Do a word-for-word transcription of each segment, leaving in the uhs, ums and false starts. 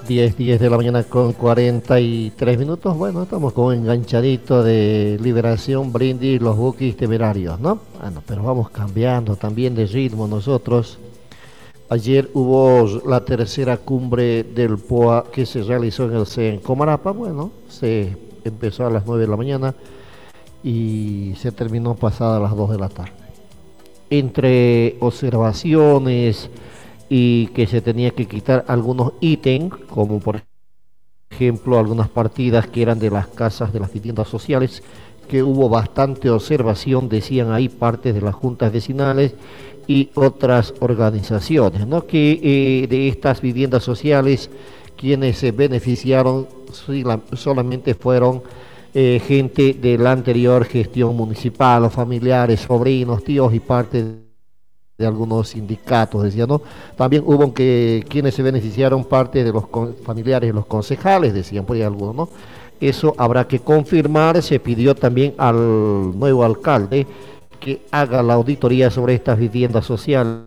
Diez diez de la mañana con cuarenta y tres minutos. Bueno, estamos con un enganchadito de Liberación, Brindis, los Bukis temerarios, ¿no? Bueno, pero vamos cambiando también de ritmo nosotros. Ayer hubo la tercera cumbre del P O A que se realizó en el C E N Comarapa. Bueno, se empezó a las nueve de la mañana y se terminó pasada las dos de la tarde. Entre observaciones y que se tenía que quitar algunos ítems, como por ejemplo algunas partidas que eran de las casas de las viviendas sociales, que hubo bastante observación, decían ahí partes de las juntas vecinales y otras organizaciones, ¿no? Que eh, de estas viviendas sociales quienes se beneficiaron solamente fueron eh, gente de la anterior gestión municipal, o familiares, sobrinos, tíos y parte de algunos sindicatos, decía, ¿no? También hubo que quienes se beneficiaron parte de los familiares de los concejales, decían por ahí algunos, ¿no? Eso habrá que confirmar. Se pidió también al nuevo alcalde que haga la auditoría sobre estas viviendas sociales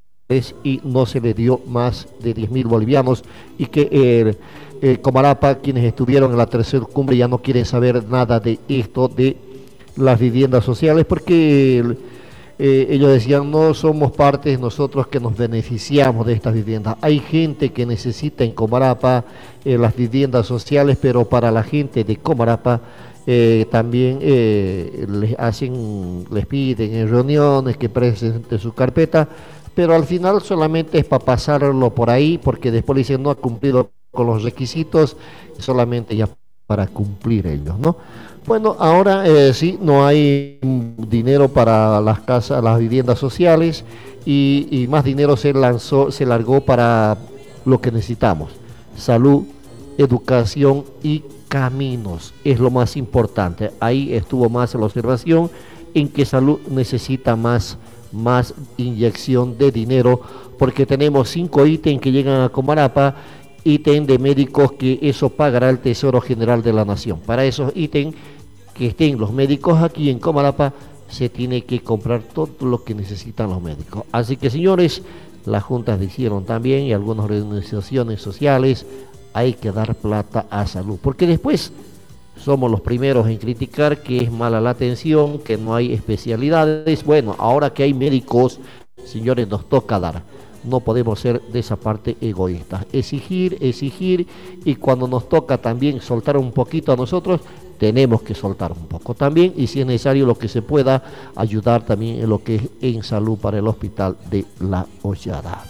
y no se le dio más de diez mil bolivianos y que eh, eh, Comarapa, quienes estuvieron en la tercera cumbre, ya no quieren saber nada de esto de las viviendas sociales porque eh, ellos decían no somos parte nosotros que nos beneficiamos de estas viviendas. Hay gente que necesita en Comarapa eh, las viviendas sociales, pero para la gente de Comarapa Eh, también eh, les hacen, les piden en reuniones que presenten su carpeta, pero al final solamente es para pasarlo por ahí, porque después le dicen no ha cumplido con los requisitos, solamente ya para cumplir ellos, ¿no? Bueno, ahora eh, sí, no hay dinero para las casas, las viviendas sociales y, y más dinero se lanzó, se largó para lo que necesitamos: salud, educación y caminos, es lo más importante. Ahí estuvo más la observación en que salud necesita más, más inyección de dinero, porque tenemos cinco ítems que llegan a Comarapa, ítem de médicos que eso pagará el Tesoro General de la Nación. Para esos ítems que estén los médicos aquí en Comarapa, se tiene que comprar todo lo que necesitan los médicos. Así que señores, las juntas hicieron también y algunas organizaciones sociales, hay que dar plata a salud, porque después somos los primeros en criticar que es mala la atención, que no hay especialidades. Bueno, ahora que hay médicos, señores, nos toca dar. No podemos ser de esa parte egoístas. Exigir, exigir, y cuando nos toca también soltar un poquito a nosotros, tenemos que soltar un poco también, y si es necesario lo que se pueda, ayudar también en lo que es en salud para el hospital de La Hollada.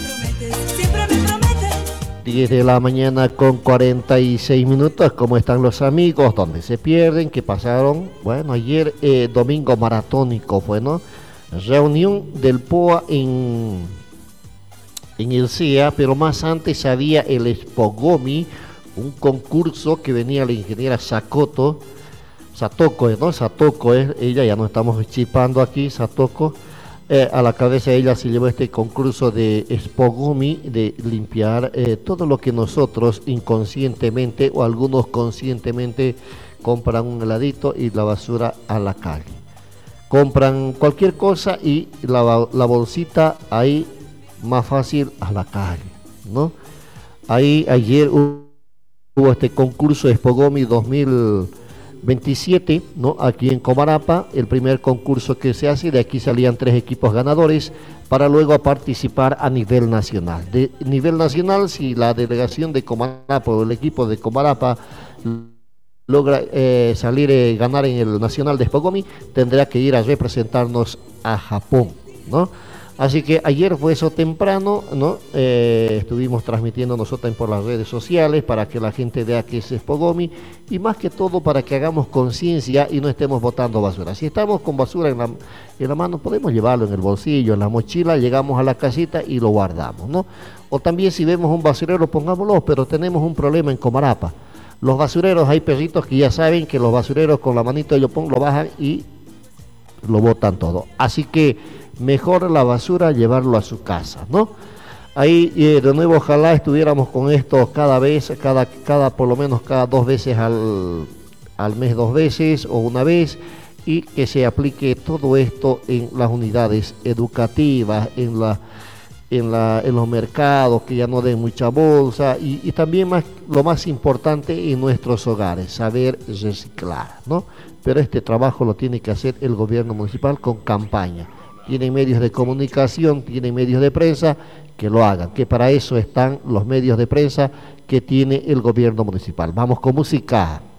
diez de la mañana con cuarenta y seis minutos. ¿Cómo están los amigos? ¿Dónde se pierden? ¿Qué pasaron? Bueno, ayer eh, domingo maratónico fue, ¿no? Reunión del P O A en, en el C E A, pero más antes había el Expogomi, un concurso que venía la ingeniera Sakoto, Satoko, ¿no? Satoko es ella, ya no estamos chipando aquí, Satoko. Eh, a la cabeza de ella se llevó este concurso de Expogomi, de limpiar eh, todo lo que nosotros inconscientemente o algunos conscientemente compran un heladito y la basura a la calle. Compran cualquier cosa y la, la bolsita ahí más fácil a la calle, ¿no? Ahí ayer hubo, hubo este concurso de Expogomi dos mil veintisiete, ¿no? Aquí en Comarapa, el primer concurso que se hace, de aquí salían tres equipos ganadores para luego participar a nivel nacional. De nivel nacional, si la delegación de Comarapa o el equipo de Comarapa logra eh, salir eh, ganar en el nacional de Expogomi, tendrá que ir a representarnos a Japón, ¿no? Así que ayer fue eso temprano, ¿no? Eh, estuvimos transmitiendo nosotros por las redes sociales para que la gente vea que es Expogomi y más que todo para que hagamos conciencia y no estemos botando basura. Si estamos con basura en la, en la mano, podemos llevarlo en el bolsillo, en la mochila, llegamos a la casita y lo guardamos, ¿no? O también si vemos un basurero, pongámoslo, pero tenemos un problema en Comarapa. Los basureros, hay perritos que ya saben que los basureros con la manito ellos lo bajan y lo botan todo. Así que mejor la basura llevarlo a su casa, ¿no? Ahí eh, de nuevo ojalá estuviéramos con esto cada vez, cada, cada por lo menos cada dos veces al, al mes, dos veces o una vez, y que se aplique todo esto en las unidades educativas, en la en, la, en los mercados, que ya no den mucha bolsa, y, y también más, lo más importante en nuestros hogares, saber reciclar, ¿no? Pero este trabajo lo tiene que hacer el gobierno municipal con campaña. Tienen medios de comunicación, tienen medios de prensa, que lo hagan, que para eso están los medios de prensa que tiene el gobierno municipal. Vamos con música.